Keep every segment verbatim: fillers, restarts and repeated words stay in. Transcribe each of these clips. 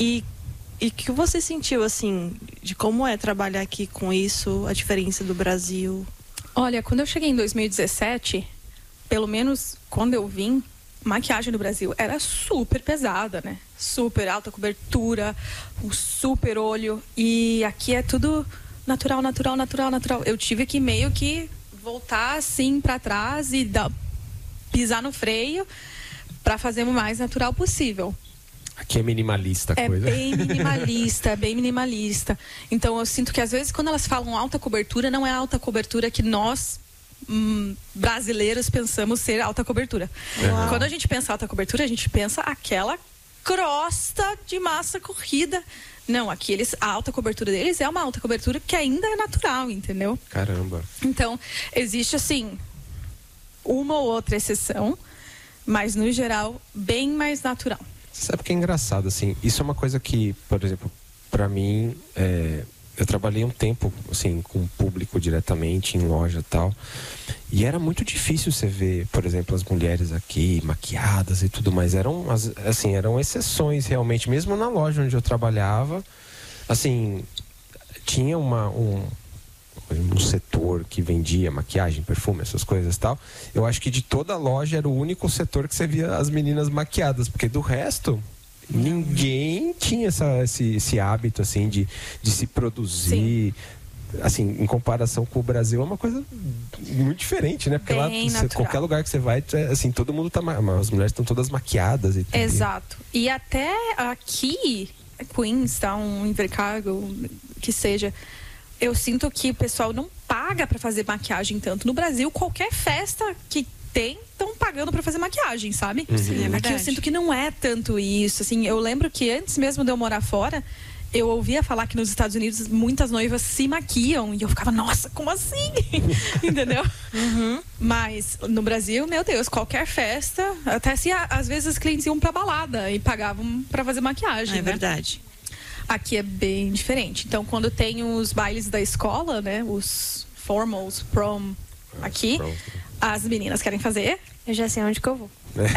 E e que você sentiu, assim, de como é trabalhar aqui com isso, a diferença do Brasil? Olha, quando eu cheguei em dois mil e dezessete, pelo menos quando eu vim, maquiagem no Brasil era super pesada, né? Super alta cobertura, um super olho. E aqui é tudo natural, natural, natural, natural. Eu tive que meio que voltar assim para trás e dar, pisar no freio para fazer o mais natural possível. Aqui é minimalista a é coisa. É bem minimalista, é bem minimalista. Então eu sinto que às vezes quando elas falam alta cobertura, não é a alta cobertura que nós hum, brasileiros pensamos ser alta cobertura. Uau. Quando a gente pensa alta cobertura, a gente pensa aquela crosta de massa corrida. Não, aqui eles, a alta cobertura deles é uma alta cobertura que ainda é natural, entendeu? Caramba. Então, existe assim, uma ou outra exceção, mas no geral, bem mais natural. Sabe o que é engraçado, assim, isso é uma coisa que, por exemplo, pra mim, é, eu trabalhei um tempo, assim, com o público diretamente, em loja e tal, e era muito difícil você ver, por exemplo, as mulheres aqui, maquiadas e tudo mais, eram, assim, eram exceções realmente, mesmo na loja onde eu trabalhava, assim, tinha uma, um... um setor que vendia maquiagem, perfume, essas coisas e tal. Eu acho que de toda a loja era o único setor que você via as meninas maquiadas, porque do resto ninguém tinha essa, esse, esse hábito assim de, de se produzir. Sim. Assim, em comparação com o Brasil, é uma coisa muito diferente, né? Porque bem lá, você, qualquer lugar que você vai, assim, todo mundo tá, as mulheres estão todas maquiadas e tudo. Exato. E até aqui, Queenstown, Invercargill, que seja, eu sinto que o pessoal não paga para fazer maquiagem tanto. No Brasil, qualquer festa que tem, estão pagando para fazer maquiagem, sabe? Uhum. Sim, é aqui eu sinto que não é tanto isso. Assim, eu lembro que antes mesmo de eu morar fora, eu ouvia falar que nos Estados Unidos muitas noivas se maquiam. E eu ficava, nossa, como assim? Entendeu? Uhum. Mas no Brasil, meu Deus, qualquer festa, até se às vezes os clientes iam pra balada e pagavam para fazer maquiagem. É, né? Verdade. Aqui é bem diferente. Então, quando tem os bailes da escola, né? Os formals, prom, aqui, as meninas querem fazer. Eu já sei onde que eu vou.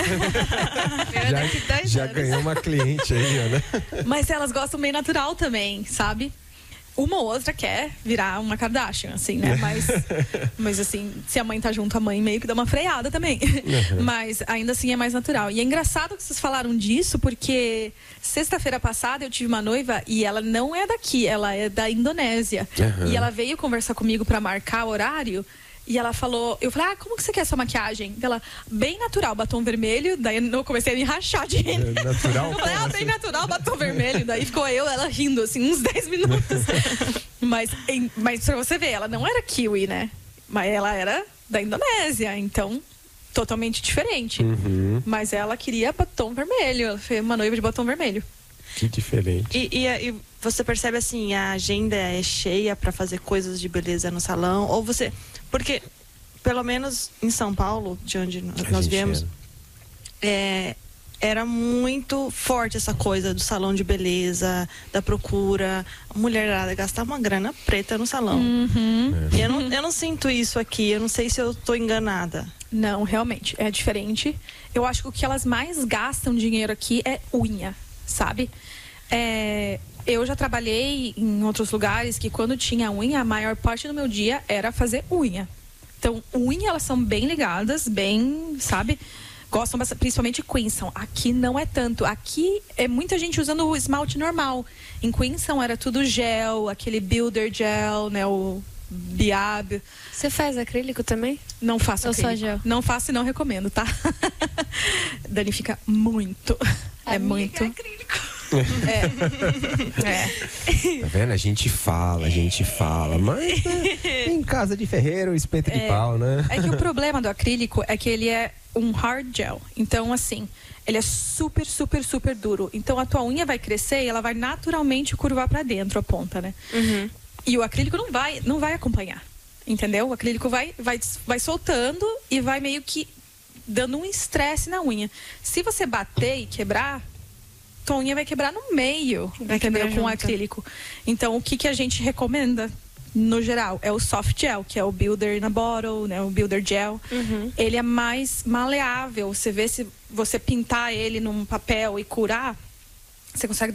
já já ganhou uma cliente aí, né? Mas elas gostam bem natural também, sabe? Uma ou outra quer virar uma Kardashian, assim, né? Mas, mas assim, se a mãe tá junto, a mãe meio que dá uma freada também. Uhum. Mas ainda assim é mais natural. E é engraçado que vocês falaram disso, porque sexta-feira passada eu tive uma noiva e ela não é daqui, ela é da Indonésia. Uhum. E ela veio conversar comigo pra marcar o horário. E ela falou, eu falei, ah, como que você quer essa maquiagem? Ela, bem natural, batom vermelho. Daí eu comecei a me rachar de rir. É natural? Eu falei, ah, bem natural, batom vermelho. Daí ficou eu, ela rindo, assim, uns dez minutos. mas, em, mas pra você ver, ela não era kiwi, né? Mas ela era da Indonésia, então totalmente diferente. Uhum. Mas ela queria batom vermelho, ela foi uma noiva de batom vermelho. Que diferente. E, e, e você percebe assim, a agenda é cheia para fazer coisas de beleza no salão? Ou você... Porque, pelo menos em São Paulo, de onde nós viemos, é, era muito forte essa coisa do salão de beleza, da procura. A mulherada gastava uma grana preta no salão. Uhum. E eu não, eu não sinto isso aqui, eu não sei se eu estou enganada. Não, realmente, é diferente. Eu acho que o que elas mais gastam dinheiro aqui é unha, sabe? É... Eu já trabalhei em outros lugares que quando tinha unha, a maior parte do meu dia era fazer unha. Então, unha, elas são bem ligadas, bem, sabe? Gostam bastante, principalmente Queenstown. Aqui não é tanto. Aqui é muita gente usando o esmalte normal. Em Queenstown era tudo gel, aquele Builder Gel, né? O Biab. Você faz acrílico também? Não faço Ou acrílico. só gel? Não faço e não recomendo, tá? Danifica muito. É Amiga, muito. acrílico. É. é. Tá vendo? A gente fala, a gente fala, mas né, em casa de ferreiro, espeto de É. pau, né? É que o problema do acrílico é que ele é um hard gel. Então, assim, ele é super, super, super duro. Então, a tua unha vai crescer e ela vai naturalmente curvar pra dentro, a ponta, né? Uhum. E o acrílico não vai, não vai acompanhar, entendeu? O acrílico vai, vai, vai soltando e vai meio que dando um estresse na unha. Se você bater e quebrar, tua unha vai quebrar no meio, Vai entendeu? quebrar Com o junto. acrílico. Então, o que, que a gente recomenda, no geral, é o soft gel, que é o Builder in a Bottle, né? O Builder Gel. Uhum. Ele é mais maleável. Você vê, se você pintar ele num papel e curar, você consegue